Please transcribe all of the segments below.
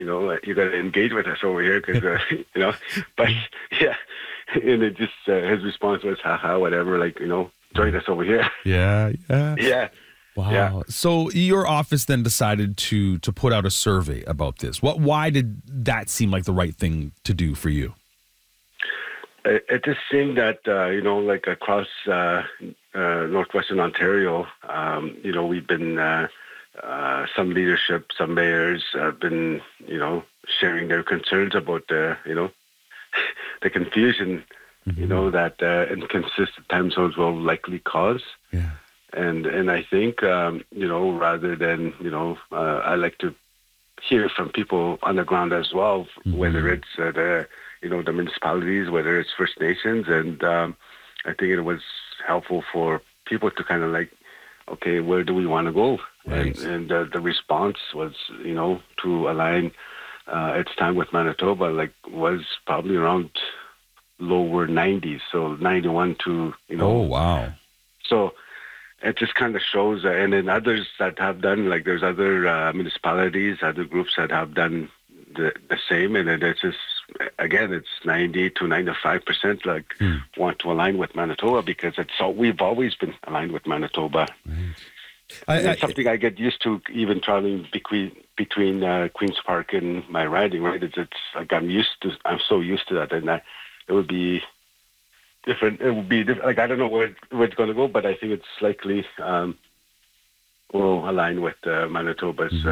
you got to engage with us over here because, but yeah. And it just, his response was, haha, whatever, join us over here. Yeah. Yeah. Wow. Yeah. So your office then decided to put out a survey about this. Why did that seem like the right thing to do for you? It just seemed that, across northwestern Ontario, we've been, some leadership, some mayors have been, sharing their concerns about the confusion, that inconsistent time zones will likely cause. Yeah. And I think, rather than, I like to hear from people on the ground as well, whether it's the municipalities, whether it's First Nations. And I think it was helpful for people to kind of okay, where do we want to go? Right. And the response was, to align its time with Manitoba, was probably around lower 90s, so 91 to, Oh, wow. So it just kind of shows, and then others that have done, there's other municipalities, other groups that have done the same, and it's just, again, it's 90 to 95% want to align with Manitoba because we've always been aligned with Manitoba. Right. It's something I get used to, even traveling between Queen's Park and my riding. Right, it's I'm so used to that, and it would be different. It would be different. I don't know where it's going to go, but I think it's likely will align with Manitoba's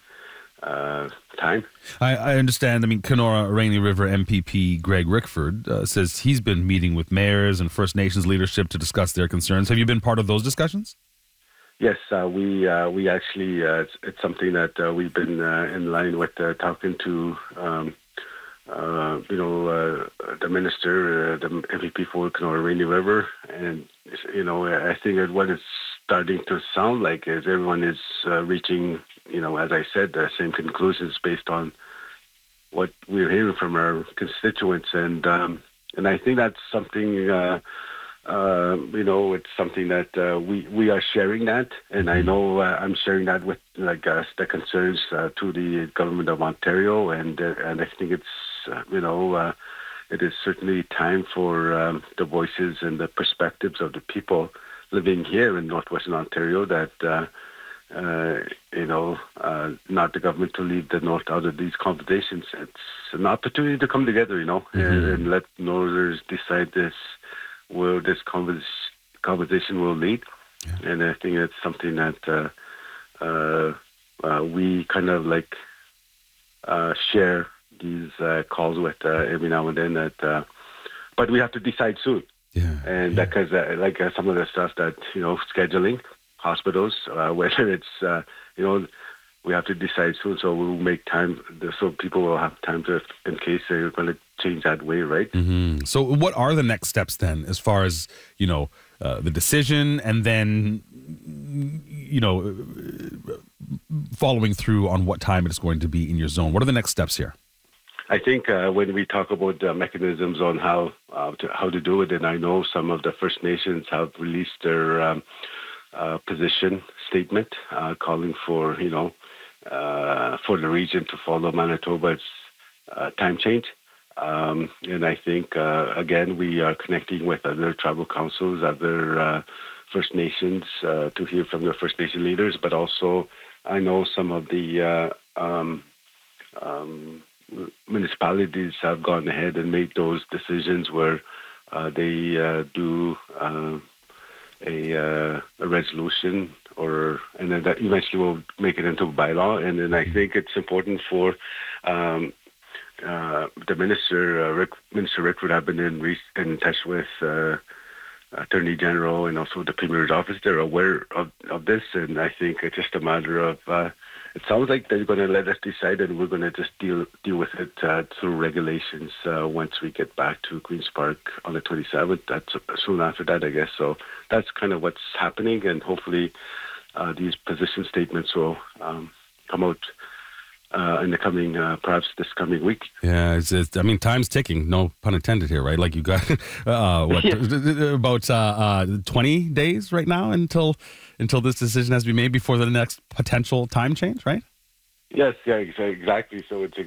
time. I understand. I mean, Kenora Rainy River MPP Greg Rickford says he's been meeting with mayors and First Nations leadership to discuss their concerns. Have you been part of those discussions? Yes, we actually, it's something that we've been in line with talking to, the minister, the MVP for Kenora Rainy River. And, I think that what it's starting to sound like is everyone is reaching, as I said, the same conclusions based on what we're hearing from our constituents. And I think that's something, it's something that we are sharing that, and I know I'm sharing that with the concerns to the government of Ontario, and I think it's it is certainly time for the voices and the perspectives of the people living here in northwestern Ontario that not the government to leave the North out of these conversations. It's an opportunity to come together, and let Northerners decide where this conversation will lead. Yeah. And I think it's something that we kind of share these calls with every now and then. But we have to decide soon. Yeah. And because some of the stuff that, scheduling, hospitals, whether it's, we have to decide soon. So we'll make time so people will have time to, in case they're going to change that way, right? Mm-hmm. So what are the next steps then as far as, the decision and then, following through on what time it is going to be in your zone? What are the next steps here? I think when we talk about mechanisms on how to do it, and I know some of the First Nations have released their position statement calling for, for the region to follow Manitoba's time change. And I think, again, we are connecting with other tribal councils, other First Nations to hear from the First Nation leaders, but also I know some of the municipalities have gone ahead and made those decisions where they do a resolution, and then that eventually will make it into a bylaw. And then I think it's important for the Minister Rickford have been in touch with Attorney General and also the Premier's office. They're aware of this, and I think it's just a matter of. It sounds like they're going to let us decide, and we're going to just deal with it through regulations once we get back to Queen's Park on the 27th. That's soon after that, I guess. So that's kind of what's happening, and hopefully these position statements will come out in the coming, perhaps this coming week. Yeah, time's ticking. No pun intended here, right? Like you got about 20 days right now until this decision has to be made before the next potential time change, right? Yes, yeah, exactly. So it's